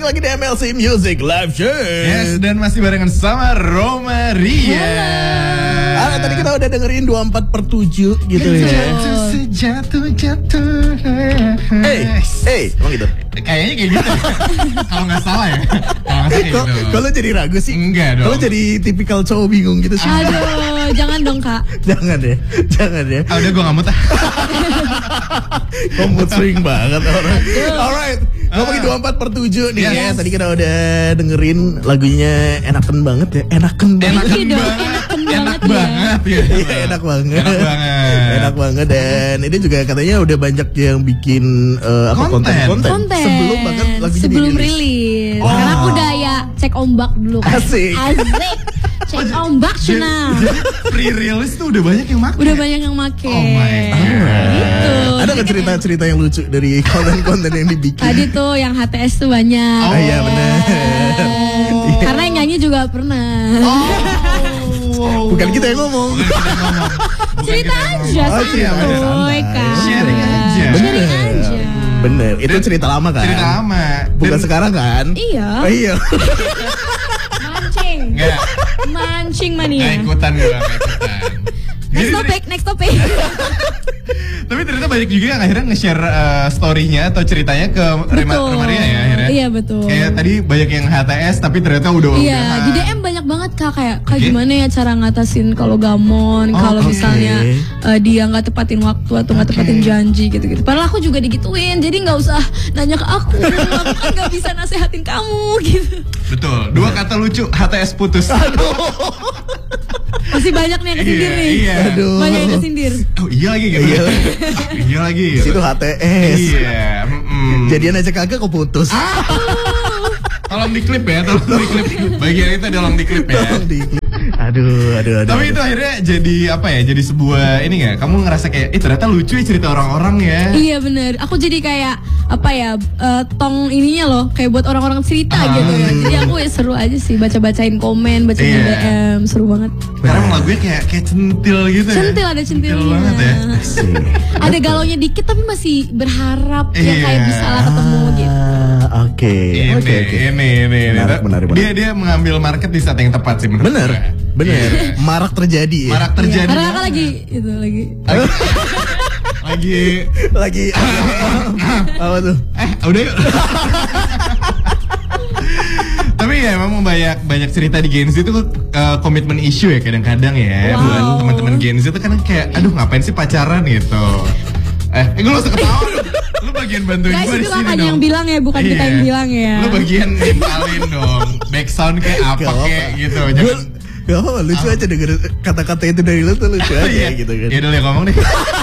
lagi di MLC Music Live Show. Yes, dan masih barengan sama Romaria. Tadi kita udah dengerin 24/7 gitu ya. Sejatuh-jatuh. Emang gitu? Kayaknya kayak gitu. Kalau nggak salah ya. Kalau jadi ragu sih. Enggak dong. Kalau jadi tipikal cowok bingung gitu sih. Aduh, jangan dong Kak. Jangan ya. Udah gue nggak mau tah. Mood swing banget orang. Alright, ngomongin 24/7 nih ya. Tadi kita udah dengerin lagunya enakan banget ya. Enakan banget ya. Iya, enak banget dan ini juga katanya udah banyak yang bikin konten sebelum banget lagunya sebelum rilis. Karena aku udah ya cek ombak dulu kan. Asik. Cek ombak Cina. Pre-release tuh udah banyak yang make. Udah banyak yang make. Oh my god. Gitu. Ada nggak cerita-cerita yang lucu dari konten-konten yang dibikin? Tadi tuh yang HTS tuh banyak. Oh iya benar. Karena yang nyanyi juga pernah. Bukan kita yang ngomong. Cerita aja santuy Kak. Sharing aja. Bener. Itu cerita lama kan? Cerita lama. Bukan sekarang kan? Iya. Oh iya. Mancing. Enggak. Mancing mania. Nggak ikutan gue. Next topic. Tapi ternyata banyak juga yang akhirnya nge-share story-nya atau ceritanya ke Romaria ya akhirnya. Iya betul. Kayak tadi banyak yang HTS tapi ternyata udah. Iya, di DM banyak banget Kak kayak gimana ya cara ngatasin kalau gamon, kalau misalnya dia nggak tepatin waktu atau nggak tepatin janji gitu-gitu. Padahal aku juga digituin, jadi nggak usah nanya ke aku kan nggak bisa nasehatin kamu gitu. Betul. 2 kata lucu, HTS putus. Masih banyak nih yang kesindir nih. Iya. Banyak yang kesindir. Oh iya lagi gitu. Iya lagi. Itu HTS. Iya. Jadian aja kagak kok putus. Tolong diklip ya, bagian itu tolong diklip ya. Aduh. Tapi itu akhirnya jadi apa ya? Jadi sebuah ini nggak? Kamu ngerasa kayak, ternyata lucu ya cerita orang-orang ya? Iya bener. Aku jadi kayak apa ya? Tong ininya loh, kayak buat orang-orang cerita gitu ya. Jadi aku ya seru aja sih baca-bacain komen, bacain DM, seru banget. Karena emang lagunya kayak centil gitu ya. Centil, ada centilnya. Banget ya. Ada galaunya dikit tapi masih berharap ya kayak bisa lah ketemu gitu. Oke. Ini. Menarik. Dia mengambil market di saat yang tepat sih menurut Bener. Marak terjadi. Marak terjadi. Karena kakak lagi apa tuh? Udah yuk. Tapi ya memang banyak cerita di Gen Z itu komitmen issue ya kadang-kadang ya. Buat teman-teman Gen Z itu kadang kayak aduh ngapain sih pacaran gitu. Gue langsung ketawa. Lu bagian bantuin gue di sini dong. Guys, itu yang bilang ya, bukan kita yang bilang ya. Lu bagian nimpalin dong. Backsound kayak apa kayak gitu. Gak apa, lucu aja denger kata-kata itu dari lu tuh lucu aja gitu kan. Ya udah ngomong deh.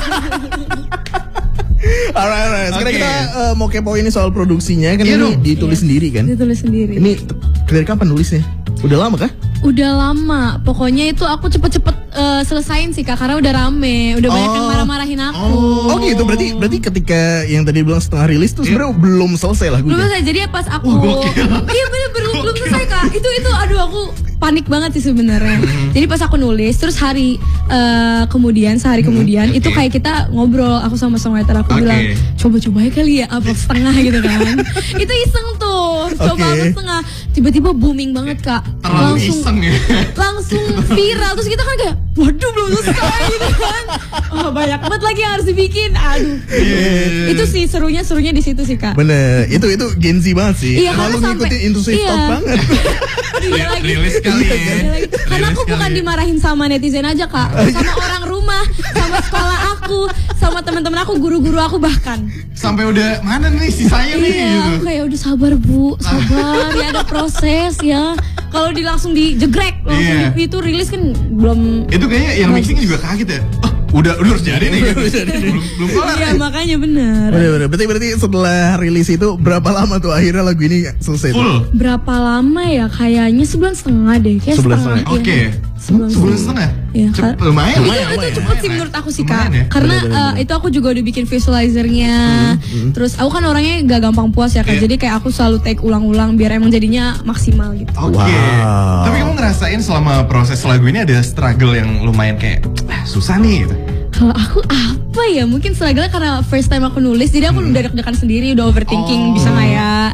Alright. Sekarang kita mau kepo ini soal produksinya kan ini ditulis sendiri kan? Ditulis sendiri. Ini dari kapan nulisnya? Udah lama kah? Udah lama, pokoknya itu aku cepet-cepet selesain sih Kak, karena udah rame, udah banyak yang marah-marahin aku. Oh gitu, berarti ketika yang tadi bilang setengah rilis tuh sebenarnya belum selesai lagunya. Belum selesai, jadi pas aku, iya bener belum selesai Kak. Itu aduh aku panik banget sih sebenarnya. Jadi pas aku nulis, terus sehari kemudian itu kayak kita ngobrol, aku sama songwriter aku bilang coba-coba kali ya apa setengah gitu kan. Itu iseng tuh, coba apa setengah, tiba-tiba booming banget Kak. Langsung viral, terus kita kan kayak waduh belum selesai gitu kan. Banyak banget lagi yang harus dibikin. Aduh. Itu sih serunya di situ sih Kak. Bener, itu Gen Z banget sih. Iya, kalau ngikutin industri top banget. Iya lagi. Rilis kali ya. Karena aku bukan dimarahin sama netizen aja Kak, sama orang rumah, sama sekolah aku, sama teman-teman aku, guru-guru aku bahkan. Sampai udah mana nih sisanya nih gitu. Aku kayak udah sabar Bu, sabar ya ada proses ya. Kalau langsung dijegrek, langsung itu rilis kan belum. Itu kayaknya yang mixingnya juga kaget ya. Udah harus jadi nih gitu. Belum kelar. Iya makanya benar. Berarti setelah rilis itu berapa lama tuh akhirnya lagu ini selesai? Full. Berapa lama ya? Kayaknya 1,5 bulan deh. Kayak setengah. Oke. Sebulan setengah? Iya. Lumayan. Itu cepet sih menurut aku sih Kak. Ya? Karena itu aku juga udah bikin visualizernya. Terus aku kan orangnya gak gampang puas ya Kak. Jadi kayak aku selalu take ulang-ulang biar emang jadinya maksimal gitu. Oke. Tapi kamu ngerasain selama proses lagu ini ada struggle yang lumayan kayak susah nih gitu? Kalau aku apa ya? Mungkin struggle karena first time aku nulis. Jadi aku udah deg-degan sendiri, udah overthinking bisa gak ya.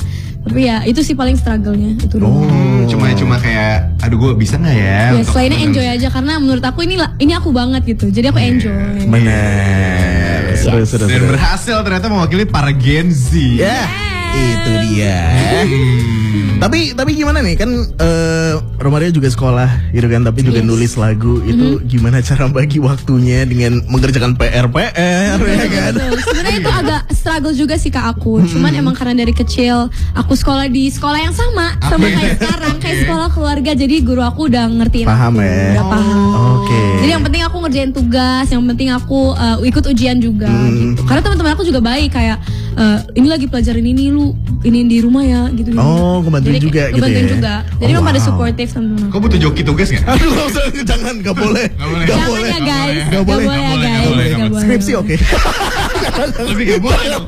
Tapi ya itu sih paling struggle-nya itu Cuma kayak aduh gue bisa nggak ya? Ya selainnya enjoy aja karena menurut aku ini aku banget gitu. Jadi aku enjoy. Benar. Dan berhasil ternyata mewakili para Gen Z. Ya, itu dia. Tapi gimana nih kan Romario juga sekolah gitu kan, tapi juga nulis lagu itu gimana cara bagi waktunya dengan mengerjakan PR ya kan? Sebenarnya itu agak struggle juga sih Kak aku. Cuman emang karena dari kecil aku sekolah di sekolah yang sama kayak sekarang, kayak sekolah keluarga. Jadi guru aku udah ngertiin paham aku, ya? udah paham. Oke. Jadi yang penting aku ngerjain tugas, yang penting aku ikut ujian juga gitu. Karena teman-teman aku juga baik kayak ini lagi pelajarin ini lu ini di rumah ya gitu. Oh, ngebantuin juga gitu ya. Juga. Jadi memang pada supportive sama teman. Kau butuh joki tugas nggak? Aduh, jangan, nggak boleh. Jangan ya guys. Nggak boleh. Skripsi oke. Tapi nggak boleh dong.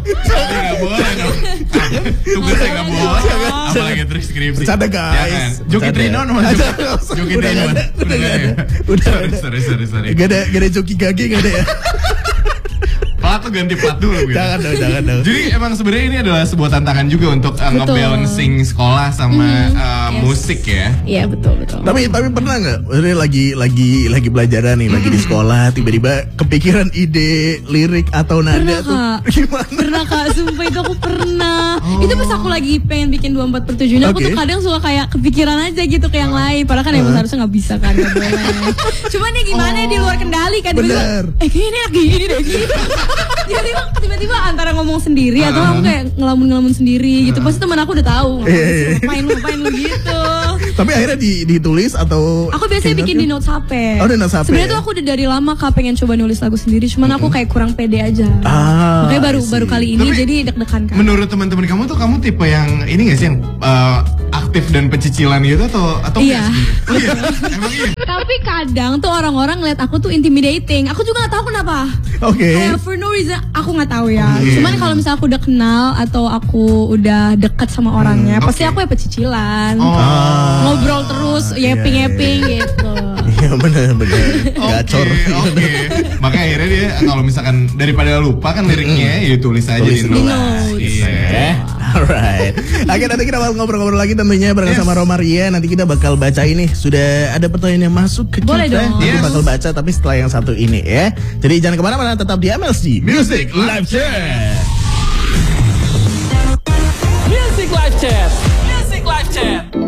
Tugasnya nggak boleh. Apalagi trik skripsi. Bercanda guys. Joki Trinon mas. Joki Trinon. Udah. Sorry. Gak ada joki gage nggak ada ya. Plat tuh ganti plat dulu gitu. Jangan dong. Jadi emang sebenarnya ini adalah sebuah tantangan juga untuk nge-balancing sekolah sama musik ya. Iya betul. Tapi pernah nggak? Lagi pelajaran nih, lagi di sekolah, tiba-tiba kepikiran ide lirik atau nada tuh gimana? Pernah Kak, sumpah itu aku pernah. Itu pas aku lagi pengen bikin 24/7. Aku tuh kadang suka kayak kepikiran aja gitu ke yang lain. Padahal kan emang harusnya nggak bisa kan, nggak boleh. Cuman ya gimana di luar kendali kan. Kayaknya ini lagi gini deh gitu. Tiba-tiba antara ngomong sendiri atau aku kayak ngelamun sendiri gitu. Pasti teman aku udah tahu ngapain lu gitu. Tapi akhirnya ditulis atau aku biasanya bikin di notes HP. Oh, di notes HP. Sebenarnya tuh aku udah dari lama Kak pengen coba nulis lagu sendiri, cuman aku kayak kurang pede aja. Makanya baru kali ini jadi deg-degan kan. Menurut teman-teman kamu tuh kamu tipe yang ini nggak sih yang aktif dan pecicilan gitu atau iya. Emang iya. Tapi kadang tuh orang-orang ngeliat aku tuh intimidating. Aku juga nggak tahu kenapa. Kayak for no reason aku nggak tahu ya. Cuman kalau misalnya aku udah kenal atau aku udah dekat sama orangnya, pasti aku ya pecicilan. Ngobrol terus, yapping gitu. Iya benar. Gacor. Makanya akhirnya dia kalau misalkan daripada lupa kan liriknya ya tulis aja di notes. Iya. Alright. Oke, nanti kita bakal ngobrol-ngobrol lagi tentunya bareng sama Romaria. Nanti kita bakal baca ini. Sudah ada pertanyaan yang masuk ke boleh kita. Dong. Kita bakal baca tapi setelah yang satu ini ya. Jadi jangan kemana-mana, tetap di MLC Music Live Chat. Music Live Chat.